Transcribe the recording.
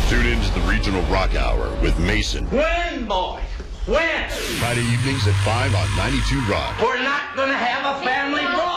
Tune in to the Regional Rock Hour with Mason. When, boy? When? Friday evenings at 5 on 92 Rock. We're not going to have a family